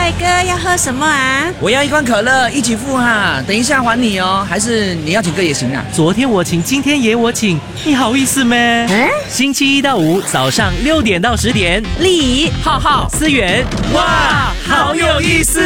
帅哥，要喝什么啊？ 我要一罐可乐，一起付哈，等一下还你哦。还是你要请客也行啊。 昨天我请，今天也我请，你好意思咩？星期一到五早上6点到10点， 丽仪、 浩浩、思源，哇，好有意思！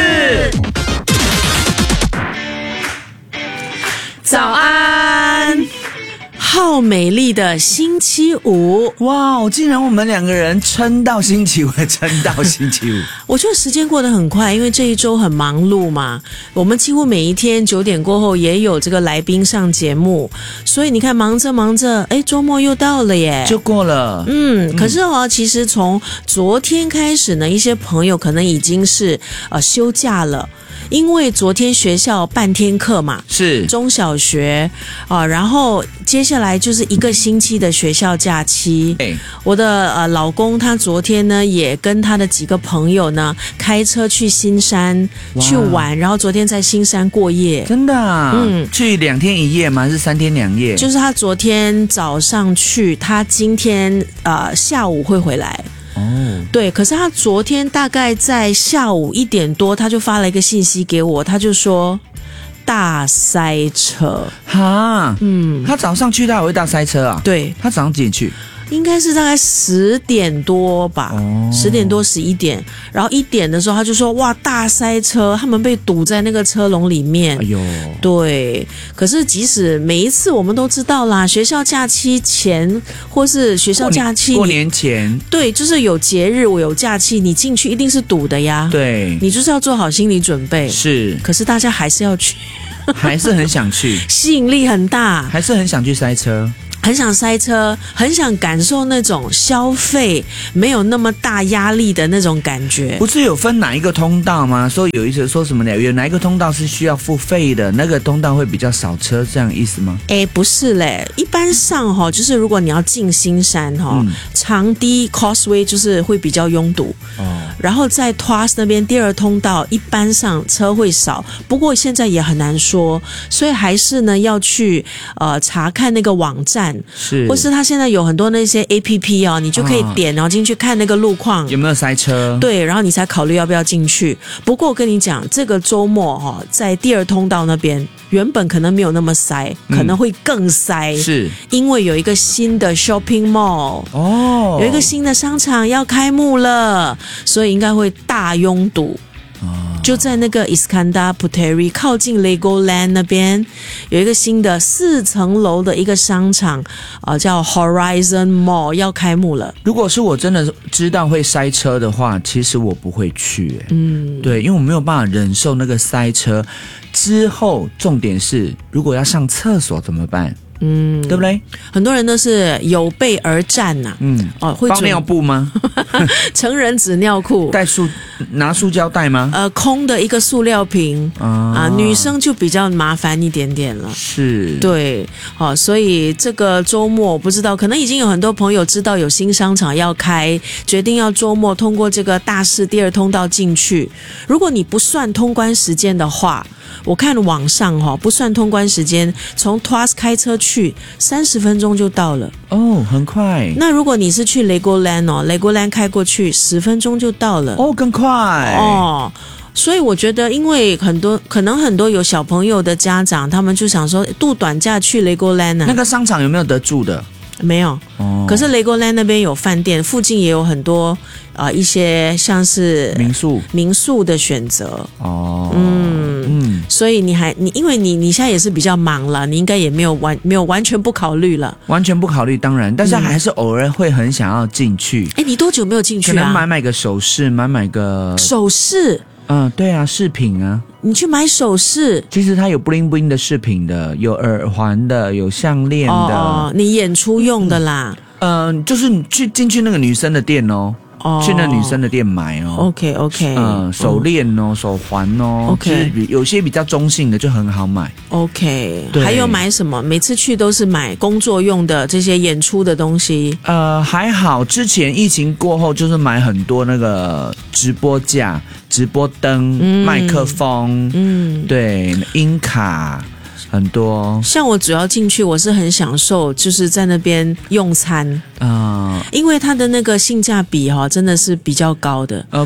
早安，好美丽的星期五。 哇，竟然我们两个人撑到星期五，撑到星期五。 我觉得时间过得很快，因为这一周很忙碌嘛。我们几乎每一天9点过后也有这个来宾上节目，所以你看忙着忙着，周末又到了耶， 就过了。 可是其实从昨天开始呢，一些朋友可能已经是休假了。因为昨天学校半天课嘛， 是中小学然后接下来就是1个星期的学校假期。我的老公他昨天呢也跟他的几个朋友呢开车去新山去玩，然后昨天在新山过夜。 真的啊？去2天1夜吗？还是3天2夜？ 就是他昨天早上去，他今天下午会回来。对，可是他昨天大概在下午1点多，他就发了一个信息给我，他就说大塞车。 他早上去他还会大塞车啊？ 对， 他早上几点去？ 应该是大概10点多吧，10点多11点，然后1点的时候他就说哇大塞车，他们被堵在那个车笼里面。哎呦，对。可是即使每一次我们都知道啦，学校假期前或是学校假期过年前， 对，就是有节日我有假期，你进去一定是堵的呀。 对， 你就是要做好心理准备。 是， 可是大家还是要去， 还是很想去， 吸引力很大， 还是很想去塞车。 很想塞车，很想感受那种消费没有那么大压力的那种感觉。 不是有分哪一个通道吗？说有一些说什么呢？有哪一个通道是需要付费的，那个通道会比较少车，这样意思吗？ 不是嘞，一般上就是如果你要进新山长堤 Causeway 就是会比较拥堵。然后在 Tuas 那边第2通道一般上车会少，不过现在也很难说，所以还是呢要去查看那个网站。 是， 或是他现在有很多那些 APP 你就可以点然后进去看那个路况有没有塞车。对， 然后你才考虑要不要进去。不过我跟你讲，这个周末在第2通道那边原本可能没有那么塞，可能会更塞。是因为有一个新的 shopping mall 有一个新的商场要开幕了，所以应该会大拥堵。就在那个 Iskandar Puteri 靠近 Legoland 那边有一个新的4层楼的一个商场叫 Horizon Mall 要开幕了。 如果是我真的知道会塞车的话，其实我不会去。对，因为我没有办法忍受那个塞车。之后重点是如果要上厕所怎么办？对不对？ 很多人都是有备而战呐。会包尿布吗？ 成人纸尿裤， 拿塑胶袋吗？ 空的一个塑料瓶女生就比较麻烦一点点了。是，对，所以这个周末我不知道，可能已经有很多朋友知道有新商场要开，决定要周末通过这个大市第2通道进去。如果你不算通关时间的话，我看网上不算通关时间，从 Tuas 开车去30分钟就到了。 很快。 那如果你是去 Legoland 开过去10分钟就到了。 更快。 所以我觉得，因为可能很多有小朋友的家长，他们就想说度短假去 Legoland 那个商场有没有得住的？ 没有。可是 Legoland 那边有饭店，附近也有很多一些像是民宿的选择。所以因为你现在也是比较忙了，你应该也没有完全不考虑了。完全不考虑， 当然，但是还是偶尔会很想要进去。 你多久没有进去啊？ 可能买个首饰，买个首饰。 对啊，饰品啊。 你去买首饰？ 其实它有 bling bling 的饰品的，有耳环的，有项链的。 你演出用的啦。 就是你进去那个女生的店去那女生的店买 OK， 手链手环OK， 就是有些比较中性的就很好买。OK， 还有买什么？每次去都是买工作用的这些演出的东西。 还好，之前疫情过后就是买很多那个直播架、直播灯、麦克风，对，音卡。很多，像我主要进去，我是很享受，就是在那边用餐因为它的那个性价比真的是比较高的。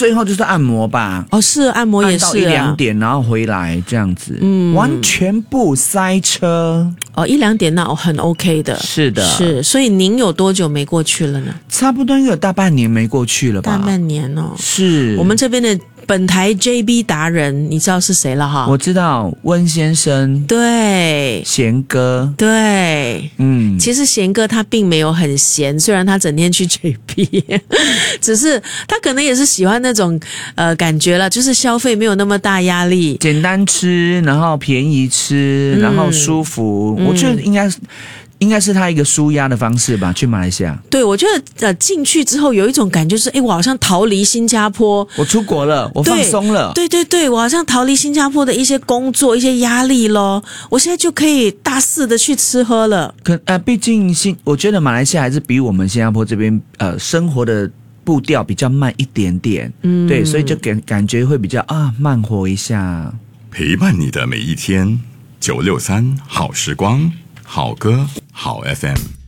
最后就是按摩吧。 哦，是按摩也是按到1-2点，然后回来这样子，完全不塞车。 哦，1-2点那很 OK 的。 是的， 是。所以您有多久没过去了呢？ 差不多有大半年没过去了吧？ 大半年哦。 是。 我们这边的本台 JB 达人，你知道是谁了哈？ 我知道，温先生。 对。 贤哥。 对。其实贤哥他并没有很闲，虽然他整天去 JB， 只是他可能也是喜欢那种感觉了，就是消费没有那么大压力， 简单吃，然后便宜吃，然后舒服。我觉得应该是他一个抒压的方式吧，去马来西亚。 对，我觉得进去之后有一种感觉是，我好像逃离新加坡， 我出国了，我放松了。 对对对，我好像逃离新加坡的一些工作、一些压力咯，我现在就可以大肆的去吃喝了。 毕竟我觉得马来西亚还是比我们新加坡这边生活的步调比较慢一点点。对，所以就感觉会比较慢活一下， 陪伴你的每一天。963好时光，好歌好 FM。